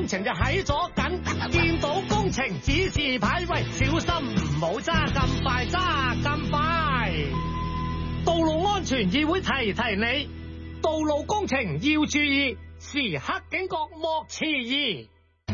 工程就喺左近，見到工程指示牌喂，小心唔好揸咁快，揸咁快。道路安全議會提提你，道路工程要注意，時刻警覺莫遲疑。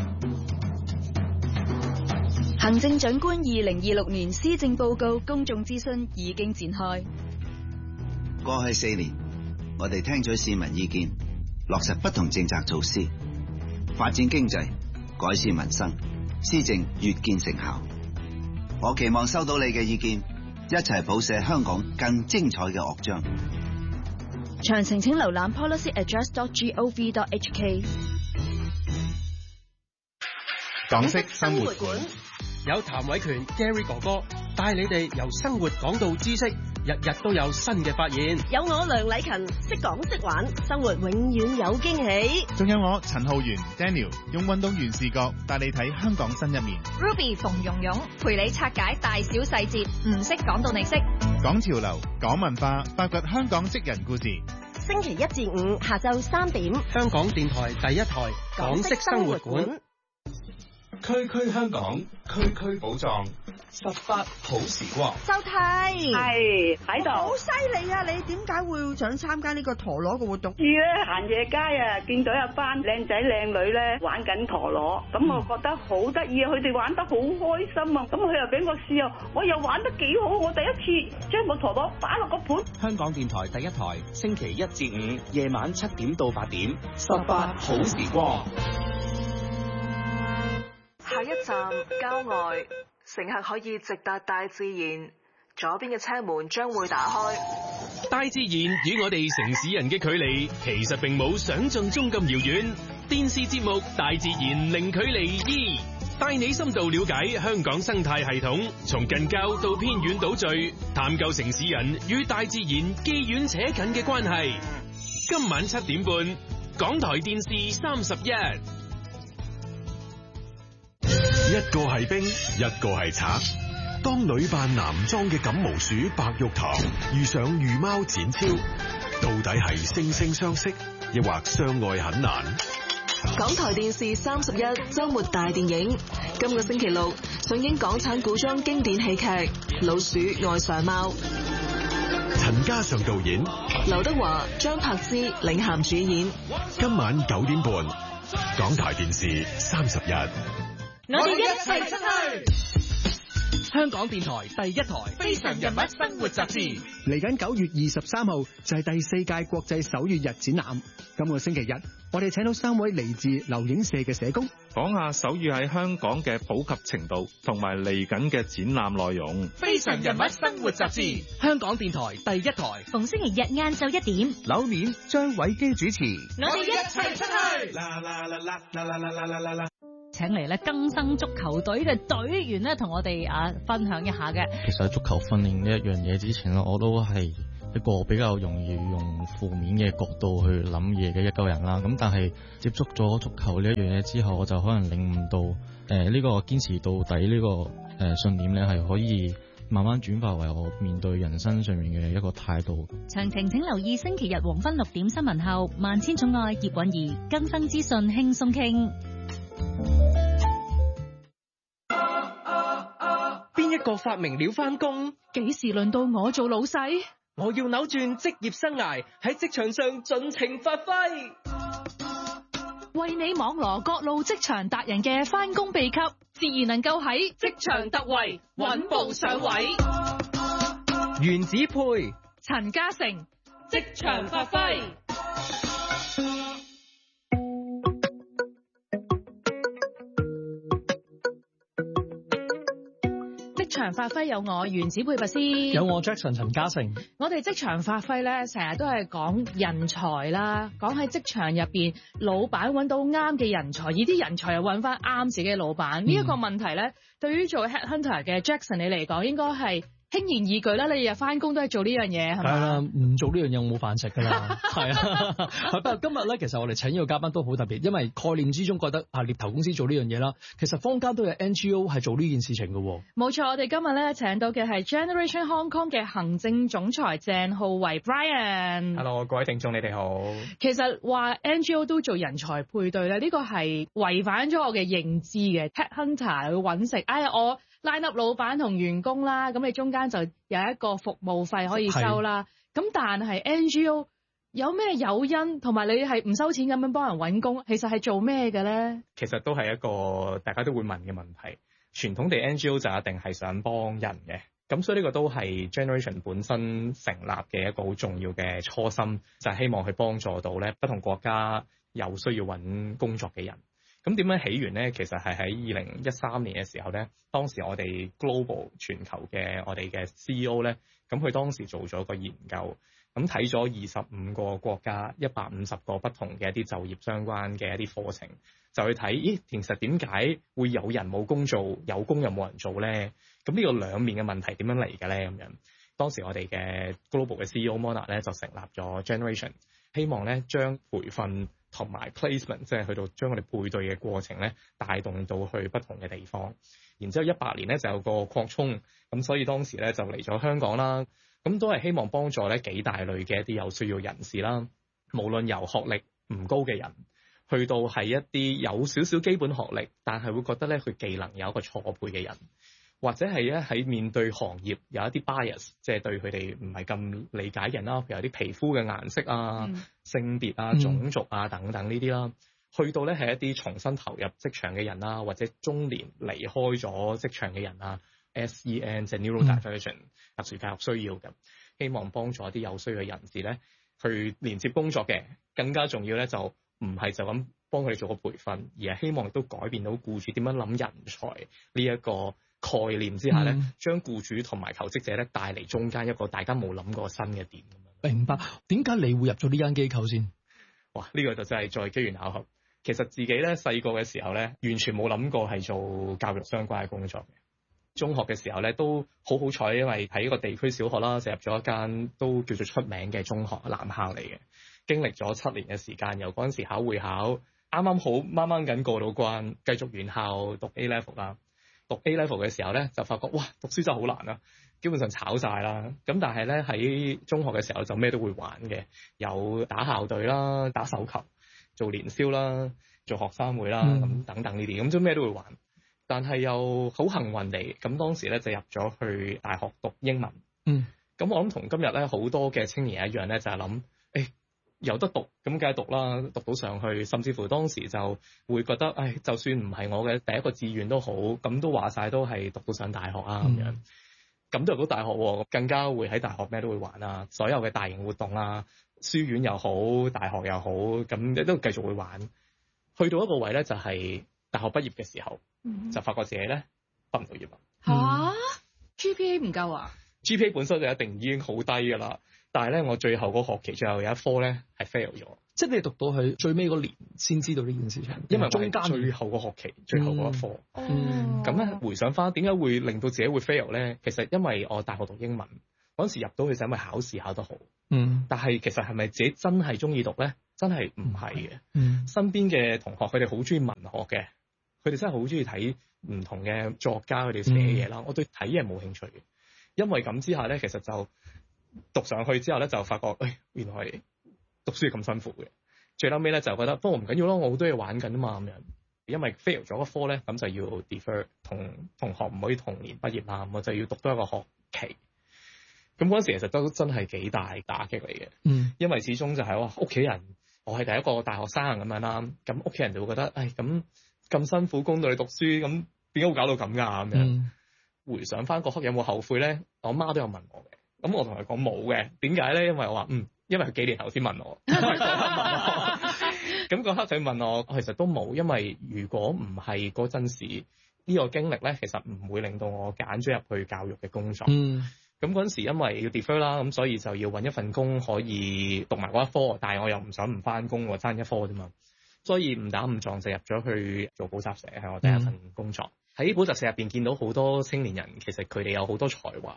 行政長官2026年施政報告公眾諮詢已經展開。 過去4年，我哋聽取市民意見，落實不同政策措施，發展經濟，改善民生，施政越見成效。我期望收到你嘅意見，一齊譜寫香港更精彩嘅樂章。 詳情請瀏覽 policyaddress.gov.hk。 港式生活館有譚偉權 Gary 哥哥帶你哋由生活講到知識，日日都有新嘅發現。 有我梁禮勤識講識玩，生活永遠有驚喜。 仲有我陳浩源 Daniel 用運動員視角帶你睇香港新一面。 Ruby 馮蓉蓉陪你拆解大小細節，唔識講到你識。 講潮流，講文化，發掘香港職人故事。 星期1至5下晝3點， 香港電台第一台港式生活館。 區區香港，區區寶藏，18好時光。 周太係喺度， 好犀利啊！你點解會想參加呢個陀螺嘅活動？ 咧行夜街啊，見到一班靚仔靚女咧玩緊陀螺，咁我覺得好得意啊！佢哋玩得好開心啊！咁佢又俾我試啊，我又玩得幾好，我第一次將個陀螺擺落個盤。 香港電台第一台，星期1至5夜晚7點到8點，18好時光。 下一站郊外，乘客可以直達大自然，左邊嘅車門將會打開。 大自然與我哋城市人嘅距離其實並冇想象中咁遙遠。電視節目《大自然零距離2》帶你深度了解香港生態系統，從近郊到偏遠島嶼，探究城市人與大自然既遠且近嘅關係。今晚7點半，港台電視31。 一個係兵，一個係賊。當女扮男裝嘅感毛鼠白玉堂遇上御貓展超，到底係惺惺相惜，抑或相愛很難？ 港台電視31周末大電影，今個星期6上映港產古裝經典喜劇《老鼠愛上貓》， 陳嘉上導演， 劉德華、張柏芝領銜主演。 今晚9點半，港台電視31。 我哋一齊出去！ 香港電台第一台《非常人物生活雜誌》 嚟緊9月23號就係第4屆國際手語日展覽。今個星期日，我哋請到3位嚟自留影社嘅社工， 講下手語喺香港嘅普及程度，同埋嚟緊嘅展覽內容。《 非常人物生活雜誌》，香港電台第一台， 逢星期日晏晝1點， 柳面張偉基主持。 我哋一齊出去！ 請嚟咧更生足球隊嘅隊員咧，同我哋分享一下嘅。 其實喺足球訓練呢一樣嘢之前咧，我都係一個比較容易用負面嘅角度去諗嘢嘅一個人啦。咁但係接觸咗足球呢一樣嘢之後，我就可能領悟到呢個堅持到底呢個信念咧，係可以慢慢轉化為我面對人生上面嘅一個態度。 詳情請留意星期日黃昏6點新聞後，萬千寵愛葉韻儀更生資訊輕鬆傾。 邊一個發明了返工？ 幾時輪到我做老細？ 我要扭轉職業生涯，喺職場上盡情發揮， 為你網羅各路職場達人嘅返工秘笈，自然能夠喺職場突圍，穩步上位。 袁子佩、 陳嘉誠，職場發揮。職場發揮有我原子配拔師， 有我 Jackson 陳嘉誠。 我哋職場發揮咧，成日都係講人才啦，講喺職場入邊，老闆揾到啱嘅人才，而啲人才又揾翻啱自己嘅老闆。呢一個問題咧，對於做 headhunter 嘅 Jackson 你嚟講，應該係輕而易舉啦，你日日翻工都係做呢樣嘢係咪？ 係啦，唔做呢樣嘢我冇飯食㗎啦。係啊，不過今日咧，其實我哋請呢個嘉賓都好特別，因為概念之中覺得獵頭公司做呢樣嘢啦，其實坊間都有 NGO 係做呢件事情嘅喎。 冇錯，我哋今日咧請到嘅係 Generation Hong Kong 嘅行政總裁鄭浩維 Brian。 Hello， 各位聽眾你哋好。 其實話 NGO 都做人才配對咧，呢個係違反咗我嘅認知嘅。Headhunter 去揾食，我 line up 老闆同員工啦，咁你中間就有一個服務費可以收啦。咁但係 NGO 有咩誘因，同埋你係唔收錢咁樣幫人揾工，其實係做咩嘅咧？ 其實都係一個大家都會問嘅問題。傳統地 NGO 就一定係想幫人嘅，咁所以呢個都係 Generation 本身成立嘅一個好重要嘅初心，就係希望去幫助到咧不同國家有需要揾工作嘅人。咁點樣起源咧？其實係喺2013年嘅時候咧，當時我哋 Global 全球嘅我哋嘅 CEO 咧，咁佢當時做咗個研究，咁睇咗25個國家150個不同嘅一啲就業相關嘅一啲課程，就去睇，其實點解會有人冇工做，有工又冇人做咧？咁呢個兩面嘅問題點樣嚟嘅咧？咁樣當時我哋嘅 Global 嘅 CEO Mona 咧就成立咗 Generation， 希望咧將培訓同埋 placement， 即係去到將我哋配對嘅過程咧，帶動到去不同嘅地方。然之後18年咧就有個擴充，咁所以當時咧就嚟咗香港啦。咁都係希望幫助咧幾大類嘅一啲有需要人士啦，無論由學歷唔高嘅人，去到係一啲有少少基本學歷，但係會覺得咧佢技能有一個錯配嘅人，或者係咧喺面對行業有一啲 bias， 即係對佢哋唔係咁理解人啦，譬如有啲皮膚嘅顏色啊、性別啊、種族啊等等呢啲啦，去到咧係一啲重新投入職場嘅人啦，或者中年離開咗職場嘅人啊。SEN 即係 neurodivergent 特殊教育需要嘅，希望幫助一啲有需要嘅人士咧去連接工作嘅。更加重要咧就唔係就咁幫佢哋做個培訓，而係希望亦都改變到僱主點樣諗人才呢一個概念之下咧，將僱主同埋求職者咧帶嚟中間一個大家冇諗過新嘅點咁樣。 明白。點解你會入咗呢間機構先？ 哇！呢個就真係再機緣巧合。其實自己咧細個嘅時候咧，完全冇諗過係做教育相關嘅工作嘅。中學嘅時候咧都好好彩，因為喺一個地區小學啦，就入咗一間都叫做出名嘅中學，男校嚟嘅。經歷咗7年嘅時間，由嗰陣時考會考，啱啱好掹緊過到關，繼續原校讀 A level 啦。讀 A level 嘅時候咧，就發覺哇，讀書真係好難啊，基本上炒晒啦。咁但係咧喺中學嘅時候就咩都會玩嘅，有打校隊啦、打手球、做年宵啦、做學生會啦，咁等等呢啲，咁都咩都會玩。但係又好幸運地，咁當時咧就入咗去大學讀英文。咁我諗同今日咧好多嘅青年一樣咧，就係諗，有得讀，咁梗係讀啦，讀到上去，甚至乎當時就會覺得，就算唔係我嘅第一個志願都好，咁都話晒都係讀到上大學啊咁樣。咁都入到大學，更加會喺大學咩都會玩啊，所有嘅大型活動啊，書院又好，大學又好，咁都繼續會玩。去到一個位咧，就係大學畢業嘅時候。就發覺自己咧畢唔到業啦。 GPA 唔夠啊 ？GPA 本身就一定已經好低㗎啦，但係咧我最後嗰學期最後有一科咧係 fail 咗。 即係你讀到去最尾嗰年先知道呢件事情， 因為中間最後個學期最後嗰一科。咁咧回想翻點解會令到自己會 fail 咧？其實因為我大學讀英文嗰陣時入到去就因為考試考得好。但係其實係咪自己真係中意讀咧？真係唔係嘅。身邊嘅同學佢哋好中意文學嘅。佢哋真係好中意睇唔同嘅作家佢哋寫嘢啦，我對睇嘢冇興趣嘅。因為咁之下咧，其實就讀上去之後咧，就發覺，原來讀書咁辛苦嘅。最後尾咧就覺得，不過唔緊要咯，我好多嘢玩緊啊嘛咁樣。因為 fail 咗一科咧，咁就要 defer， 同學唔可以同年畢業啦，我就要讀多一個學期。咁嗰陣時其實都真係幾大打擊嚟嘅。因為始終就係屋企人，我係第一個大學生咁樣啦，咁屋企人就會覺得，咁辛苦供到你讀書，咁點解會搞到咁㗎咁樣？回想翻嗰刻有冇後悔咧？我媽都有問我嘅，咁我同佢講冇嘅。點解咧？因為我話因為佢幾年後先問我，咁嗰刻佢問我，其實都冇，因為如果唔係嗰陣時呢個經歷咧，其實唔會令到我揀咗入去教育嘅工作。咁嗰陣時因為要 defer 啦，咁所以就要揾一份工可以讀埋嗰一科，但係我又唔想唔翻工，我爭一科啫嘛。所以誤打誤撞就入咗去做補習社，係我第一份工作。喺補習社入邊見到好多青年人，其實佢哋有好多才華嘅，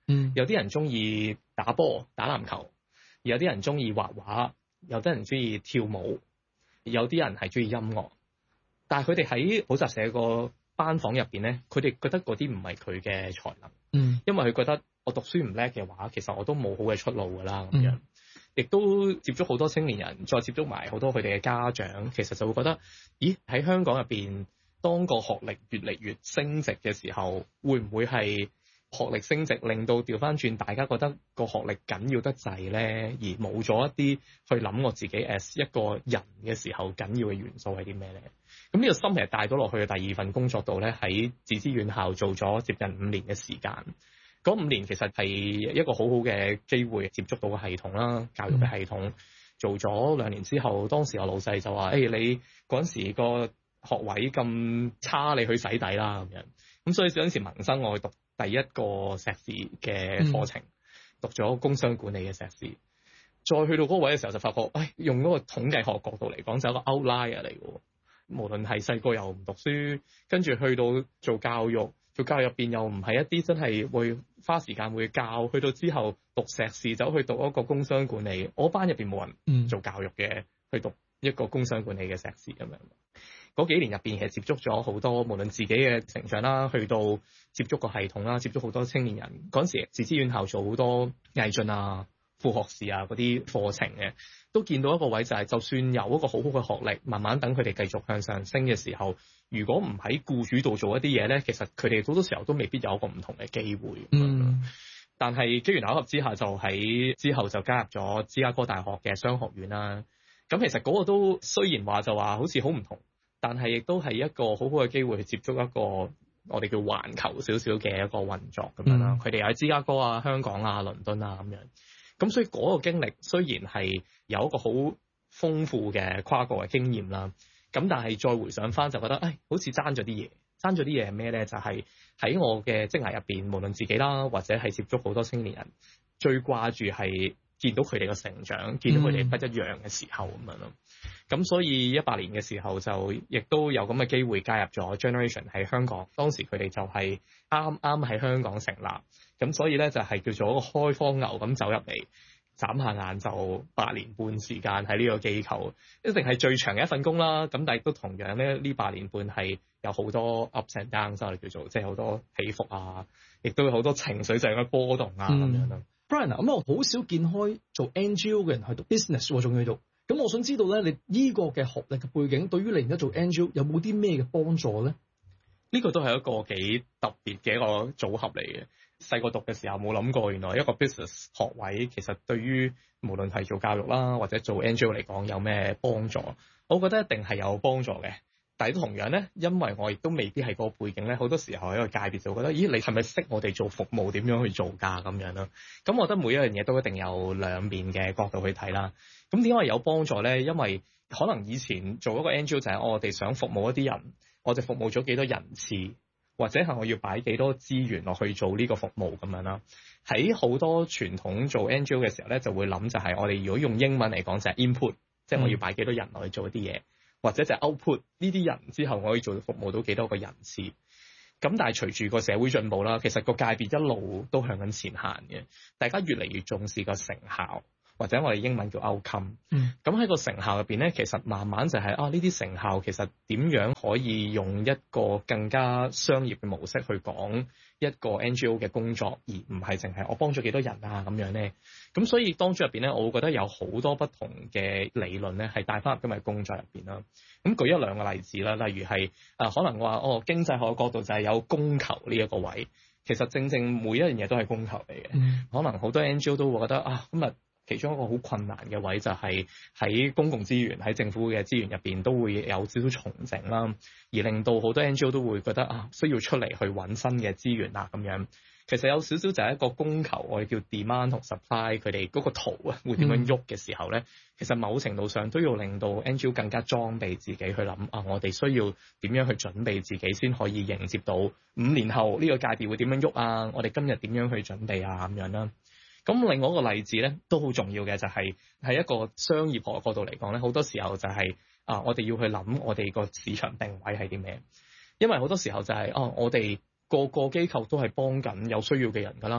有啲人中意打波、打籃球，有啲人中意畫畫，有啲人中意跳舞，有啲人係中意音樂。但係佢哋喺補習社個班房入邊咧，佢哋覺得嗰啲唔係佢嘅才能，因為佢覺得我讀書唔叻嘅話，其實我都冇好嘅出路㗎啦咁樣。亦都接觸好多青年人，再接觸埋好多佢哋嘅家長，其實就會覺得，咦，喺香港入邊，當個學歷越嚟越升值嘅時候，會唔會係學歷升值令到調翻轉，大家覺得個學歷緊要得滯咧，而冇咗一啲去諗我自己 as 一個人嘅時候緊要嘅元素係啲咩咧？咁呢個心其實帶咗落去嘅第二份工作度咧，喺自資院校做咗接近5年嘅時間。嗰5年其實係一個好好嘅機會，接觸到個系統啦，教育嘅系統。做咗2年之後，當時我老細就話：你嗰陣時個學位咁差，你去洗底啦咁樣。咁所以嗰陣時萌生我去讀第一個碩士嘅課程，讀咗工商管理嘅碩士。再去到嗰個位嘅時候，就發覺，用嗰個統計學角度嚟講，就係一個 outlier 嚟嘅。無論係細個又唔讀書，跟住去到做教育。做教育入邊又唔係一啲真係會花時間會教，去到之後讀碩士走去讀一個工商管理，我班入邊冇人做教育嘅，去讀一個工商管理嘅碩士咁樣。嗰幾年入邊其實接觸咗好多，無論自己嘅成長啦，去到接觸個系統啦，接觸好多青年人。嗰陣時自資院校做好多毅進啊、副學士啊嗰啲課程嘅，都見到一個位就係，就算有一個好好嘅學歷，慢慢等佢哋繼續向上升嘅時候，如果唔喺僱主度做一啲嘢咧，其實佢哋好多時候都未必有一個唔同嘅機會。但係機緣巧合之下，就喺之後就加入咗芝加哥大學嘅商學院啦。咁其實嗰個都雖然話就話好似好唔同，但係亦都係一個好好嘅機會去接觸一個我哋叫環球少少嘅一個運作咁樣啦。佢哋喺芝加哥啊、香港啊、倫敦啊咁樣。咁所以嗰個經歷雖然係有一個好豐富嘅跨國嘅經驗啦，咁但係再回想翻就覺得，好似爭咗啲嘢。爭咗啲嘢係咩咧？就係喺我嘅職涯入邊，無論自己啦，或者係接觸好多青年人，最掛住係見到佢哋嘅成長，見到佢哋不一樣嘅時候咁樣咯。咁所以18年嘅時候就亦都有咁嘅機會加入咗 Generation 喺香港。當時佢哋就係啱啱喺香港成立，咁所以咧就係叫做一個開荒牛咁走入嚟。眨下眼就8年半時間喺呢個機構，一定係最長嘅一份工啦。咁但係都同樣咧，呢8年半係有好多 ups and downs，我哋叫做即係好多起伏啊，亦都有好多情緒上嘅波動啊咁樣咯。 Brian 咁我好少見開做 NGO 嘅人去讀 business 喎，仲要讀。咁我想知道咧，你呢個嘅學歷嘅背景，對於你而家做 NGO 有冇啲咩嘅幫助咧？ 呢個都係一個幾特別嘅一個組合嚟嘅。細個讀嘅時候冇諗過，原來一個 business 學位其實對於無論係做教育啦，或者做 NGO 嚟講有咩幫助？我覺得一定係有幫助嘅。但係同樣咧，因為我亦都未必係個背景咧，好多時候喺個界別就覺得，咦，你係咪識我哋做服務點樣去做㗎咁樣啦？咁我覺得每一樣嘢都一定有兩面嘅角度去睇啦。咁點解有幫助咧？因為可能以前做一個 NGO 就係我哋想服務一啲人，我哋服務咗幾多人次。或者係我要擺幾多資源落去做呢個服務咁樣啦。喺好多傳統做 NGO 嘅時候咧，就會諗就係我哋如果用英文嚟講就係 input，即係我要擺幾多人落去做一啲嘢，或者就係 output 呢啲人之後我可以做服務到幾多個人次。咁但係隨住個社會進步啦，其實個界別一路都向緊前行嘅，大家越嚟越重視個成效。或者我哋英文叫 outcome，咁喺個成效入邊咧，其實慢慢就係呢啲成效其實點樣可以用一個更加商業嘅模式去講一個 NGO 嘅工作，而唔係淨係我幫咗幾多人啊咁樣咧。咁所以當中入邊咧，我會覺得有好多不同嘅理論咧，係帶翻入今日工作入邊啦。咁舉一兩個例子啦，例如係可能話經濟學嘅角度就係有供求呢一個位，其實正正每一樣嘢都係供求嚟嘅。可能好多 NGO 都會覺得今日其中一個好困難嘅位就係喺公共資源、喺政府嘅資源入邊都會有少少重整啦，而令到好多 NGO 都會覺得需要出嚟去揾新嘅資源啦咁樣。其實有少少就係一個供求，我哋叫 demand 同 supply， 佢哋嗰個圖會點樣喐嘅時候咧，其實某程度上都要令到 NGO 更加裝備自己去諗我哋需要點樣去準備自己先可以迎接到5年後呢個界別會點樣喐啊？我哋今日點樣去準備啊？咁樣啦。咁另外一個例子咧都好重要嘅，就係喺一個商業學角度嚟講咧，好多時候就係我哋要去諗我哋個市場定位係啲咩？因為好多時候就係我哋個個機構都係幫緊有需要嘅人㗎啦，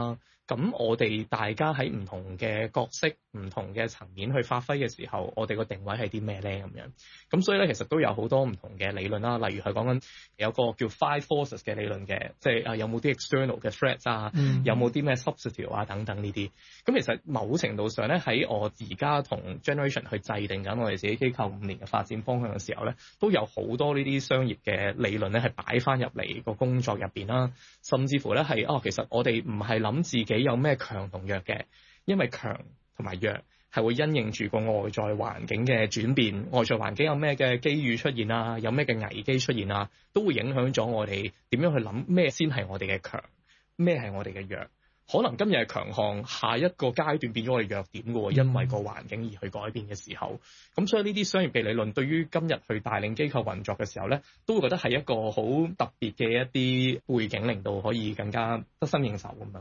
咁我哋大家喺唔同嘅角色、唔同嘅層面去發揮嘅時候，我哋個定位係啲咩咧？咁樣，咁所以咧，其實都有好多唔同嘅理論啦。例如係講緊有個叫 Five Forces 嘅理論嘅，即係有冇啲 external 嘅 threats 啊，有冇啲咩 substitute 啊等等呢啲。咁其實某程度上咧，喺我而家同 Generation 去制定緊我哋自己機構5年嘅發展方向嘅時候咧，都有好多呢啲商業嘅理論咧，係擺翻入嚟個工作入邊啦。甚至乎咧係其實我哋唔係諗自己有咩強同弱嘅，因為強同埋弱係會因應住個外在環境嘅轉變，外在環境有咩嘅機遇出現啊，有咩嘅危機出現啊，都會影響咗我哋點樣去諗咩先係我哋嘅強，咩係我哋嘅弱。可能今日係強項，下一個階段變咗我哋弱點嘅喎，因為個環境而去改變嘅時候。咁所以呢啲商業嘅理論對於今日去帶領機構運作嘅時候咧，都會覺得係一個好特別嘅一啲背景，令到可以更加得心應手咁樣。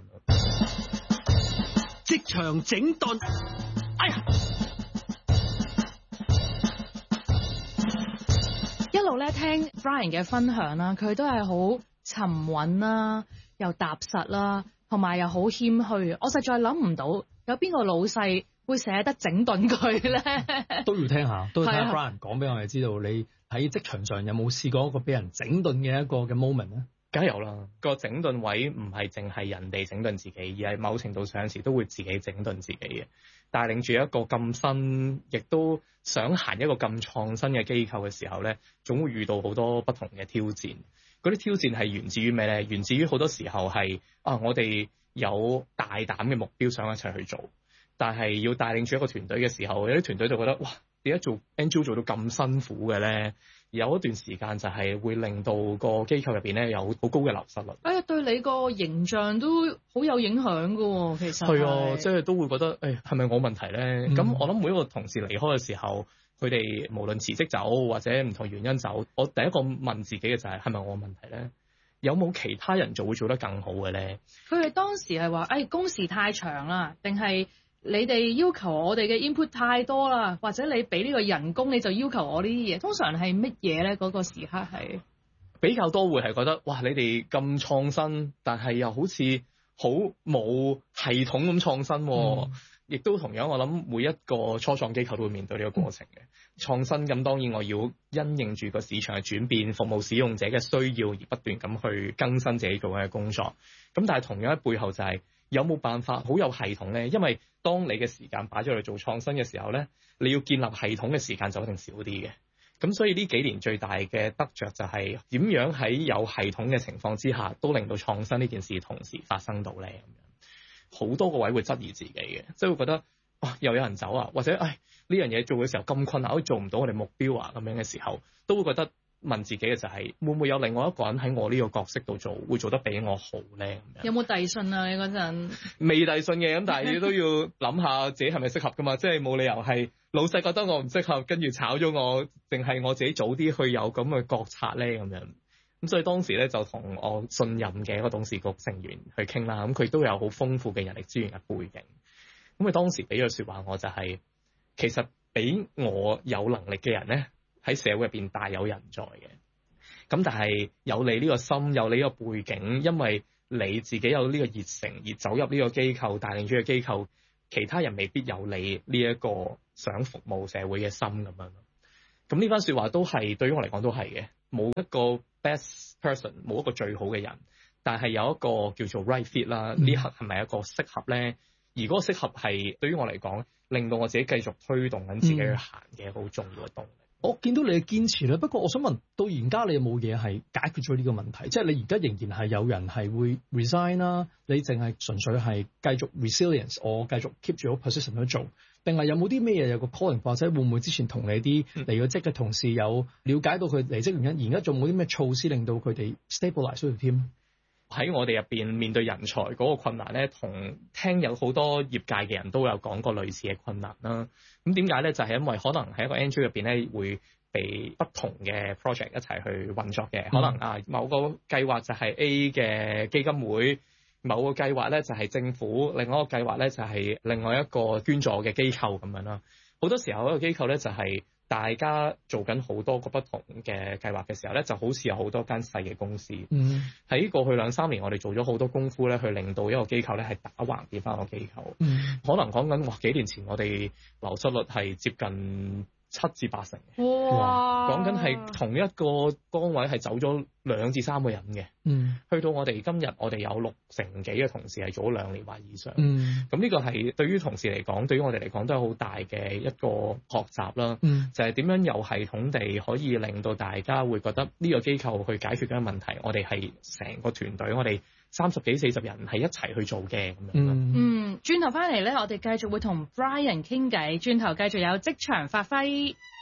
職場整頓，哎呀！ 一路咧聽 Brian 嘅分享啦，佢都係好沉穩啦，又踏實啦，同埋又好謙虛。我實在諗唔到有邊個老細會捨得整頓佢咧？ 都要聽下 Brian 講俾我哋知道，你喺職場上有冇試過一個俾人整頓嘅一個嘅 moment 咧？ 梗係有啦，個整頓位唔係淨係人哋整頓自己，而係某程度上有時都會自己整頓自己嘅。帶領住一個咁新，亦都想行一個咁創新嘅機構嘅時候咧，總會遇到好多不同嘅挑戰。嗰啲挑戰係源自於咩咧？源自於好多時候係我哋有大膽嘅目標想一齊去做，但係要帶領住一個團隊嘅時候，有啲團隊就覺得哇，點解做 NGO 做到咁辛苦嘅咧？有一段時間就係會令到個機構入邊咧有好高嘅流失率。 對你個形象都好有影響㗎喎，其實係啊， 即係都會覺得係咪我問題咧？咁我諗每一個同事離開嘅時候，佢哋無論辭職走或者唔同原因走，我第一個問自己嘅就係咪我問題咧？有冇其他人會做得更好嘅咧？ 佢哋當時係話工時太長啦，定係你哋要求我哋嘅 input 太多啦，或者你俾呢個人工你就要求我呢啲嘢，通常係乜嘢咧？嗰個時刻係比較多會係覺得哇，你哋咁創新，但係又好似好冇系統咁創新。亦都同樣我諗每一個初創機構都會面對呢個過程嘅創新。咁當然我要因應住個市場嘅轉變，服務使用者嘅需要而不斷咁去更新自己做嘅工作。咁但係同樣喺背後就係有冇辦法好有系統咧？因為當你嘅時間擺咗嚟做創新嘅時候咧，你要建立系統嘅時間就一定少啲嘅。咁所以呢幾年最大嘅得着就係點樣喺有系統嘅情況之下，都令到創新呢件事同時發生到咧。咁樣好多個位會質疑自己嘅，即係會覺得又有人走啊，或者呢樣嘢做嘅時候咁困難，好似做唔到我哋目標啊咁樣嘅時候，都會覺得問自己嘅就係會唔會有另外一個人喺我呢個角色度做，會做得比我好咧？咁樣有冇遞信啊？你嗰陣未遞信嘅，咁但係你都要諗下自己係咪適合噶嘛？即係冇理由係老細覺得我唔適合，跟住炒咗我，定係我自己早啲去有咁嘅覺察咧咁樣。咁所以當時咧就同我信任嘅一個董事局成員去傾啦，咁佢都有好豐富嘅人力資源嘅背景。咁佢當時俾嘅説話我就係，其實比我有能力嘅人咧喺社會入邊大有人在嘅。咁但係有你呢個心，有你呢個背景，因為你自己有呢個熱誠而走入呢個機構，帶領住個機構，其他人未必有你呢一個想服務社會嘅心咁樣。咁呢番説話都係對於我嚟講都係嘅，冇一個 best person， 冇一個最好嘅人，但係有一個叫做 right fit 啦。呢刻係咪一個適合咧？而嗰個適合係對於我嚟講，令到我自己繼續推動緊自己去行嘅好重要嘅動力。 我見到你嘅堅持咧，不過我想問，到而家你有冇嘢係解決咗呢個問題？即係你而家仍然係有人係會 resign 啦，你淨係純粹係繼續 resilience， 我繼續 keep 住個 position 去做，定係有冇啲咩嘢有個 calling， 或者會唔會之前同你啲離咗職嘅同事有了解到佢離職原因，而家仲冇啲咩措施令到佢哋 stabilize 條 team？ 喺我哋入邊面對人才嗰個困難咧，同聽有好多業界嘅人都有講過類似嘅困難啦。咁點解咧？就係因為可能喺一個 NGO 入邊咧，會被不同嘅 project 一齊去運作嘅。可能某個計劃就係 A 嘅基金會，某個計劃咧就係政府，另外一個計劃咧就係另外一個捐助嘅機構咁樣啦。好多時候一個機構咧就係大家做緊好多個不同嘅計劃嘅時候咧，就好似有好多間細嘅公司。喺過去2-3年，我哋做咗好多功夫咧，去令到一個機構咧係打橫變翻個機構。可能講緊幾年前我哋流失率係接近7至8成。哇！講緊係同一個崗位係走咗2至3個人嘅。去到我哋今日，我哋有6成幾嘅同事係做咗2年或以上。咁呢個係對於同事嚟講，對於我哋嚟講都係好大嘅一個學習啦。就係點樣有系統地可以令到大家會覺得呢個機構去解決緊問題，我哋係成個團隊，我哋30幾40人係一齊去做嘅咁樣。 轉頭翻嚟咧，我哋繼續會同 Brian 傾偈，轉頭繼續有職場發揮。